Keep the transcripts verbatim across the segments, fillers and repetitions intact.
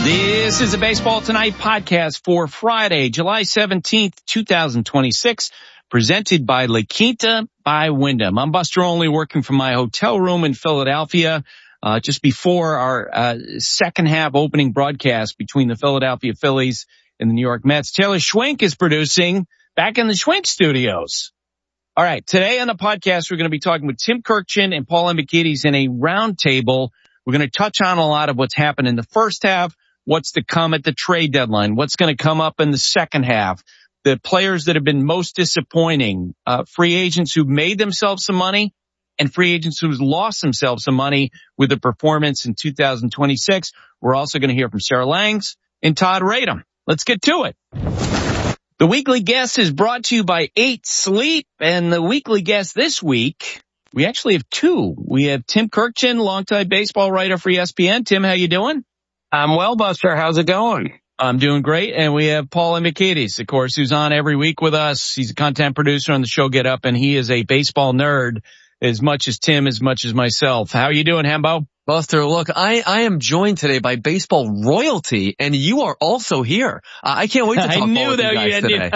This is a Baseball Tonight podcast for Friday, July seventeenth, twenty twenty-six, presented by La Quinta by Wyndham. I'm Buster Olney, working from my hotel room in Philadelphia, uh, just before our uh, second half opening broadcast between the Philadelphia Phillies and the New York Mets. Taylor Schwenk is producing back in the Schwenk studios. All right, today on the podcast, we're going to be talking with Tim Kurkjian and Paul Hembekides in a roundtable. We're going to touch on a lot of what's happened in the first half, what's to come at the trade deadline, what's going to come up in the second half, the players that have been most disappointing, uh, free agents who've made themselves some money and free agents who've lost themselves some money with the performance in two thousand twenty-six. We're also going to hear from Sarah Langs and Todd Radom. Let's get to it. The weekly guest is brought to you by eight sleep, and the weekly guest this week, we actually have two. We have Tim Kurkjian, longtime baseball writer for E S P N. Tim, how you doing? I'm well, Buster. How's it going? I'm doing great. And we have Paul Hembekides, of course, who's on every week with us. He's a content producer on the show Get Up, and he is a baseball nerd as much as Tim, as much as myself. How are you doing, Hembo? Buster, look, I, I am joined today by baseball royalty, and you are also here. Uh, I can't wait to talk I knew ball with that you guys you today.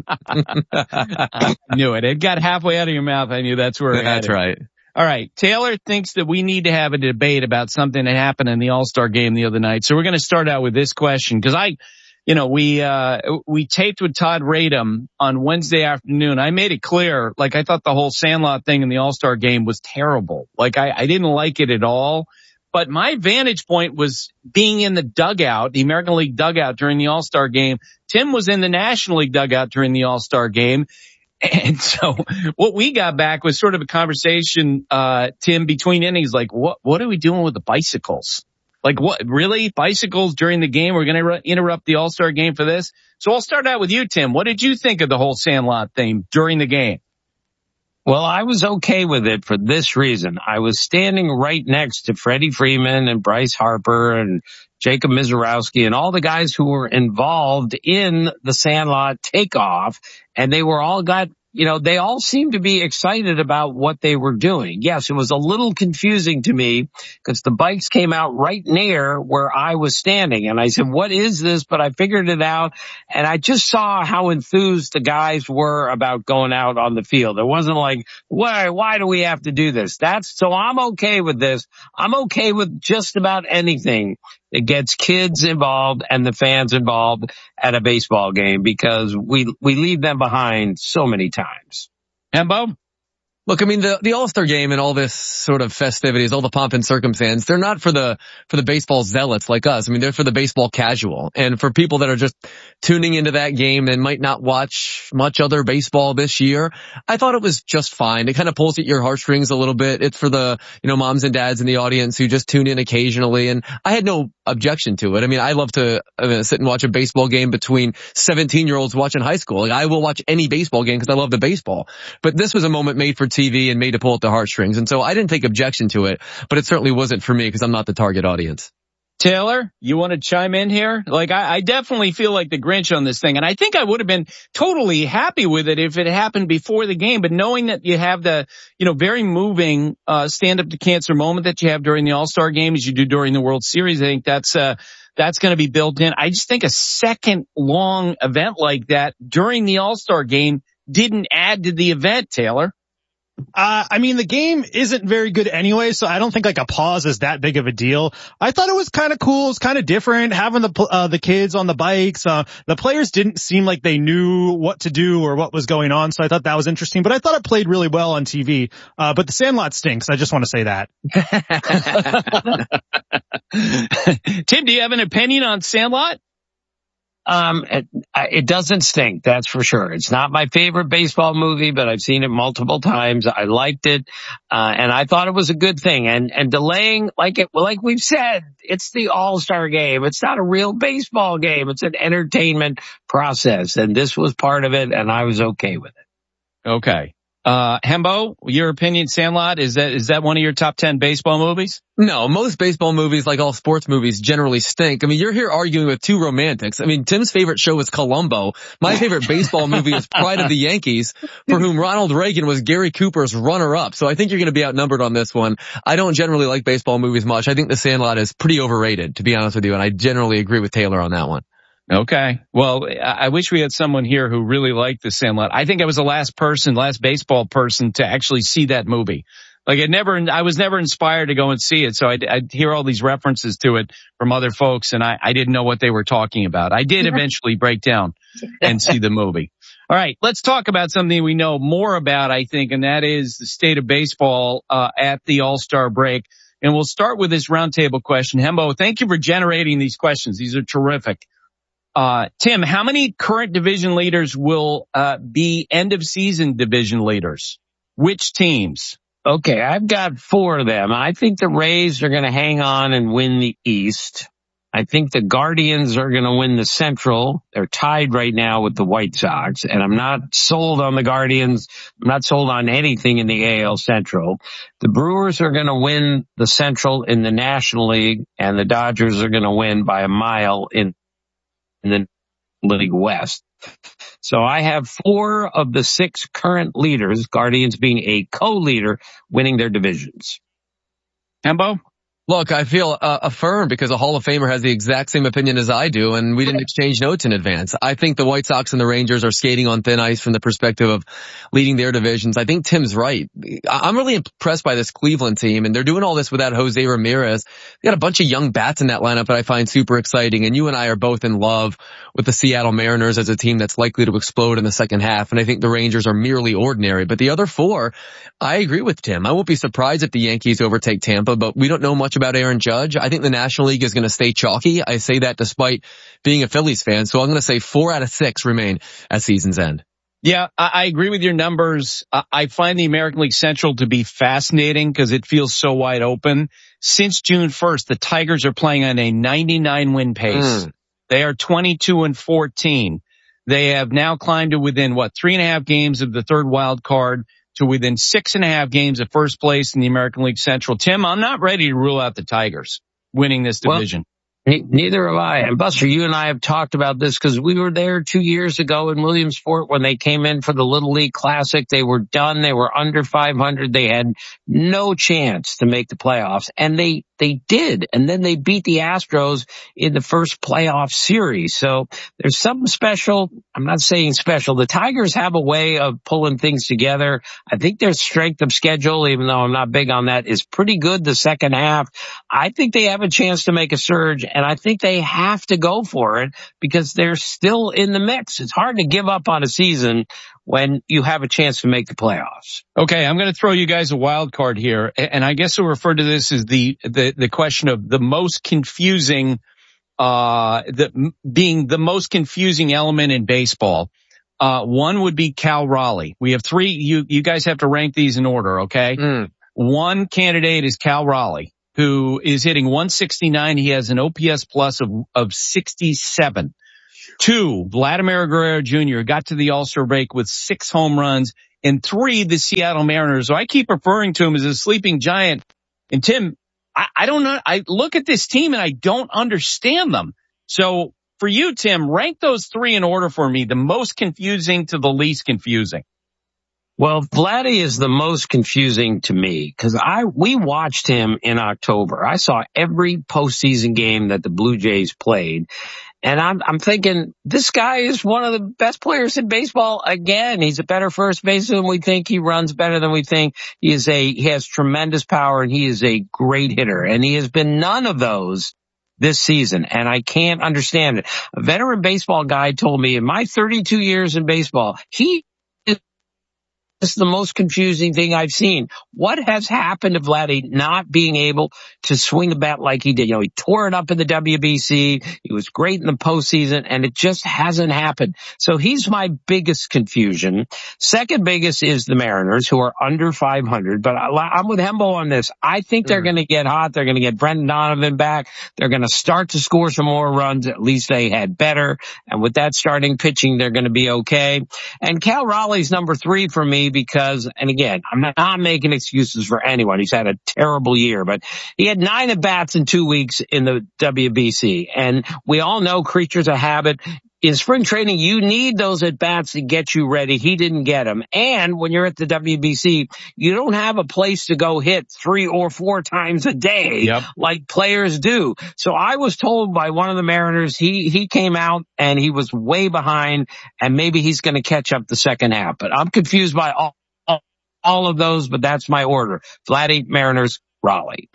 I knew it. It got halfway out of your mouth. I knew that's where it That's right. All right. Taylor thinks that we need to have a debate about something that happened in the All-Star game the other night. So we're going to start out with this question because I, you know, we, uh, we taped with Todd Radom on Wednesday afternoon. I made it clear, like I thought the whole Sandlot thing in the All-Star game was terrible. Like I, I didn't like it at all. But my vantage point was being in the dugout, the American League dugout during the All-Star game. Tim was in the National League dugout during the All-Star game. And so what we got back was sort of a conversation, uh, Tim, between innings, like, what, what are we doing with the bicycles? Like, what, really? Bicycles during the game? We're going to re- interrupt the All-Star game for this? So I'll start out with you, Tim. What did you think of the whole Sandlot thing during the game? Well, I was okay with it for this reason. I was standing right next to Freddie Freeman and Bryce Harper and Jacob Misiorowski and all the guys who were involved in the Sandlot takeoff, and they were all got, you know, they all seemed to be excited about what they were doing. Yes, it was a little confusing to me because the bikes came out right near where I was standing, and I said, what is this? But I figured it out, and I just saw how enthused the guys were about going out on the field. It wasn't like, why, why do we have to do this? That's, so I'm okay with this. I'm okay with just about anything that gets kids involved and the fans involved at a baseball game because we, we leave them behind so many times. Hembo? Look, I mean, the, the All-Star game and all this sort of festivities, all the pomp and circumstance, they're not for the, for the baseball zealots like us. I mean, they're for the baseball casual. And for people that are just tuning into that game and might not watch much other baseball this year, I thought it was just fine. It kind of pulls at your heartstrings a little bit. It's for the, you know, moms and dads in the audience who just tune in occasionally. And I had no objection to it. I mean, I love to uh, sit and watch a baseball game between seventeen year olds watching high school. Like, I will watch any baseball game because I love the baseball. But this was a moment made for T V and made to pull at the heartstrings. And so I didn't take objection to it, but it certainly wasn't for me because I'm not the target audience. Taylor, you want to chime in here? Like, I, I definitely feel like the Grinch on this thing. And I think I would have been totally happy with it if it happened before the game. But knowing that you have the, you know, very moving, uh, stand up to cancer moment that you have during the All-Star game as you do during the World Series, I think that's, uh, that's going to be built in. I just think a second long event like that during the All-Star game didn't add to the event, Taylor. Uh, I mean, the game isn't very good anyway, so I don't think like a pause is that big of a deal. I thought it was kind of cool. It's kind of different having the, uh, the kids on the bikes. Uh, the players didn't seem like they knew what to do or what was going on, so I thought that was interesting, but I thought it played really well on T V. Uh, but the Sandlot stinks. I just want to say that. Tim, do you have an opinion on Sandlot? Um, it, it doesn't stink, that's for sure. It's not my favorite baseball movie, but I've seen it multiple times. I liked it, uh, and I thought it was a good thing. And, and delaying, like it, like we've said, it's the All-Star game. It's not a real baseball game. It's an entertainment process, and this was part of it, and I was okay with it. Okay. Uh, Hembo, your opinion, Sandlot, is that, is that one of your top ten baseball movies? No, most baseball movies, like all sports movies, generally stink. I mean, you're here arguing with two romantics. I mean, Tim's favorite show is Columbo. My favorite baseball movie is Pride of the Yankees, for whom Ronald Reagan was Gary Cooper's runner-up. So I think you're going to be outnumbered on this one. I don't generally like baseball movies much. I think The Sandlot is pretty overrated, to be honest with you, and I generally agree with Taylor on that one. Okay. Well, I wish we had someone here who really liked The Sandlot. I think I was the last person, last baseball person to actually see that movie. Like it never, I was never inspired to go and see it. So I'd, I'd hear all these references to it from other folks and I, I didn't know what they were talking about. I did eventually break down and see the movie. All right. Let's talk about something we know more about, I think, and that is the state of baseball, uh, at the All-Star break. And we'll start with this roundtable question. Hembo, thank you for generating these questions. These are terrific. Uh, Tim, how many current division leaders will, uh, be end of season division leaders? Which teams? Okay, I've got four of them. I think the Rays are going to hang on and win the East. I think the Guardians are going to win the Central. They're tied right now with the White Sox, and I'm not sold on the Guardians. I'm not sold on anything in the A L Central. The Brewers are going to win the Central in the National League, and the Dodgers are going to win by a mile in, in the League West. So I have four of the six current leaders, Guardians being a co-leader, winning their divisions. Hembo? Look, I feel uh, affirmed because a Hall of Famer has the exact same opinion as I do, and we didn't exchange notes in advance. I think the White Sox and the Rangers are skating on thin ice from the perspective of leading their divisions. I think Tim's right. I'm really impressed by this Cleveland team, and they're doing all this without Jose Ramirez. They got a bunch of young bats in that lineup that I find super exciting, and you and I are both in love with the Seattle Mariners as a team that's likely to explode in the second half, and I think the Rangers are merely ordinary. But the other four, I agree with Tim. I won't be surprised if the Yankees overtake Tampa, but we don't know much about Aaron Judge. I think the National League is going to stay chalky. I say that despite being a Phillies fan. So I'm going to say four out of six remain at season's end. Yeah, I, I agree with your numbers. Uh, I find the American League Central to be fascinating because it feels so wide open. Since June first, the Tigers are playing on a ninety-nine win pace. Mm. They are twenty-two and fourteen. They have now climbed to within, what, three and a half games of the third wild card, to within six and a half games of first place in the American League Central. Tim, I'm not ready to rule out the Tigers winning this division. Well, neither have I. And Buster, you and I have talked about this because we were there two years ago in Williamsport when they came in for the Little League Classic. They were done. They were under five hundred. They had no chance to make the playoffs. And they, they did. And then they beat the Astros in the first playoff series. So there's something special. I'm not saying special. The Tigers have a way of pulling things together. I think their strength of schedule, even though I'm not big on that, is pretty good the second half. I think they have a chance to make a surge. And I think they have to go for it because they're still in the mix. It's hard to give up on a season when you have a chance to make the playoffs. Okay, I'm going to throw you guys a wild card here. And I guess we'll refer to this as the, the, the question of the most confusing, uh, the, being the most confusing element in baseball. Uh, one would be Cal Raleigh. We have three, you, you guys have to rank these in order, okay? Mm. One candidate is Cal Raleigh, who is hitting one sixty-nine. He has an O P S plus of, of sixty-seven. Two, Vladimir Guerrero Junior got to the All-Star break with six home runs. And three, the Seattle Mariners. So I keep referring to him as a sleeping giant. And Tim, I, I don't know. I look at this team and I don't understand them. So for you, Tim, rank those three in order for me, the most confusing to the least confusing. Well, Vladdy is the most confusing to me because I, we watched him in October. I saw every postseason game that the Blue Jays played. And I'm, I'm thinking this guy is one of the best players in baseball again. He's a better first baseman than we think. He runs better than we think. He is a, he has tremendous power and he is a great hitter. And he has been none of those this season. And I can't understand it. A veteran baseball guy told me in my thirty-two years in baseball, he This is the most confusing thing I've seen. What has happened to Vladdy not being able to swing a bat like he did? You know, he tore it up in the W B C. He was great in the postseason, and it just hasn't happened. So he's my biggest confusion. Second biggest is the Mariners, who are under five hundred. But I'm with Hembo on this. I think they're going to get hot. They're going to get Brendan Donovan back. They're going to start to score some more runs. At least they had better. And with that starting pitching, they're going to be okay. And Cal Raleigh's number three for me because, and again, I'm not, not making excuses for anyone. He's had a terrible year, but he had nine at-bats in two weeks in the W B C. And we all know creatures of habit. In spring training, you need those at-bats to get you ready. He didn't get them. And when you're at the W B C, you don't have a place to go hit three or four times a day yep. like players do. So I was told by one of the Mariners, he, he came out and he was way behind, and maybe he's going to catch up the second half. But I'm confused by all, all, all of those, but that's my order. Vladdy, Mariners, Raleigh.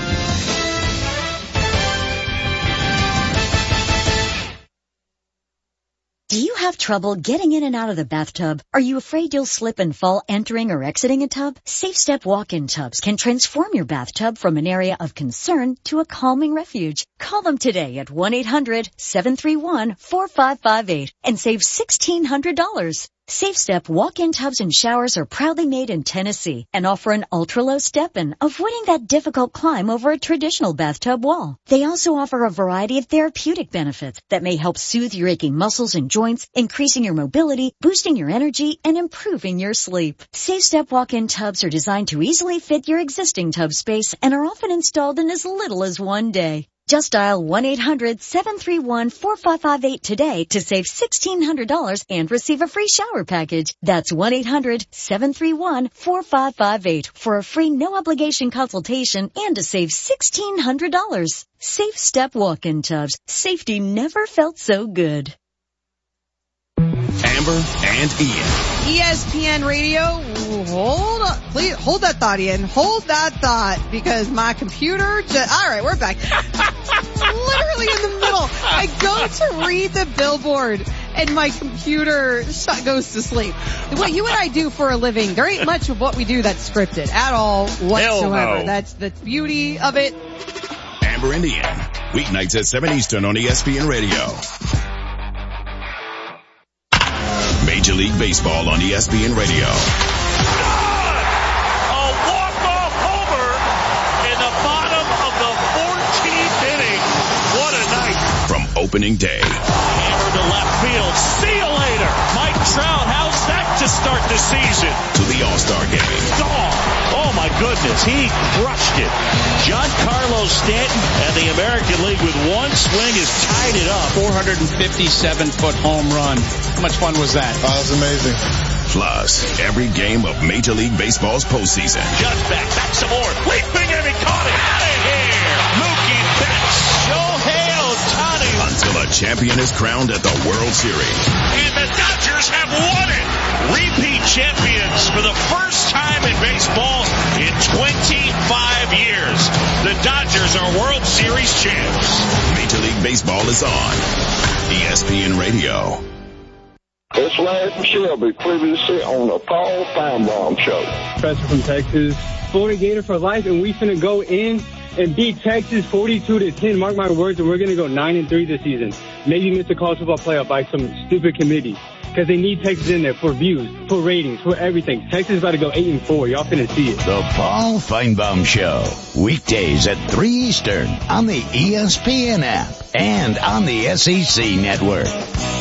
Do you have trouble getting in and out of the bathtub? Are you afraid you'll slip and fall entering or exiting a tub? Safe Step walk-in tubs can transform your bathtub from an area of concern to a calming refuge. Call them today at one eight hundred seven three one four five five eight and save sixteen hundred dollars. Safe Step walk-in tubs and showers are proudly made in Tennessee and offer an ultra-low step-in, avoiding that difficult climb over a traditional bathtub wall. They also offer a variety of therapeutic benefits that may help soothe your aching muscles and joints, increasing your mobility, boosting your energy, and improving your sleep. Safe Step walk-in tubs are designed to easily fit your existing tub space and are often installed in as little as one day. Just dial one eight hundred seven three one four five five eight today to save sixteen hundred dollars and receive a free shower package. That's one eight hundred seven three one four five five eight for a free no-obligation consultation and to save sixteen hundred dollars. Safe Step walk-in tubs. Safety never felt so good. Amber and Ian. E S P N Radio, hold on, please, hold that thought, Ian. Hold that thought, because my computer just, all right, we're back. Literally in the middle. I go to read the billboard and my computer goes to sleep. What you and I do for a living, there ain't much of what we do that's scripted at all whatsoever. No. That's the beauty of it. Amber and Ian, weeknights at seven Eastern on E S P N Radio. Major League Baseball on E S P N Radio. A walk-off homer in the bottom of the fourteenth inning. What a night. From opening day. Hammer to left field. See you later. Mike Trout, how's that to start the season? To the All-Star game. Gone. Oh my goodness, he crushed it. Giancarlo Stanton and the American League with one swing has tied it up. four hundred fifty-seven foot home run. How much fun was that? Oh, it was amazing. Plus, every game of Major League Baseball's postseason. Just back, back some more. Leaping and he caught it. Out of here. Mookie Betts. Shohei Ohtani. Until a champion is crowned at the World Series. And the Dodgers have won it. Repeat champions for the first time in baseball in twenty-five years. The Dodgers are World Series champs. Major League Baseball is on E S P N Radio. It's Larry Shelby, previously on the Paul Feinbaum Show. Professor from Texas, Florida Gator for life, and we finna go in and beat Texas forty-two to ten. Mark my words, and we're gonna go nine and three this season. Maybe miss the college football playoff by some stupid committee. Because they need Texas in there for views, for ratings, for everything. Texas is about to go eight and four. Y'all finna see it. The Paul Feinbaum Show. Weekdays at three Eastern on the E S P N app and on the S E C network.